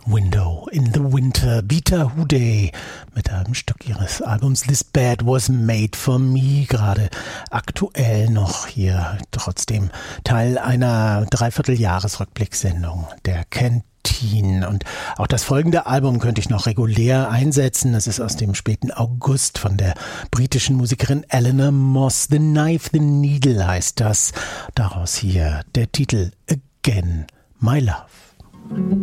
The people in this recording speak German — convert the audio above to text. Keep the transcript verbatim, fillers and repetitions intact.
Window in the Winter, Beta Houday mit einem Stück ihres Albums This Bed Was Made For Me, gerade aktuell noch hier, trotzdem Teil einer Dreivierteljahresrückblicksendung der Kantine. Und auch das folgende Album könnte ich noch regulär einsetzen. Es ist aus dem späten August von der britischen Musikerin Eleanor Moss. The Knife, the Needle heißt das. Daraus hier der Titel Again, My Love.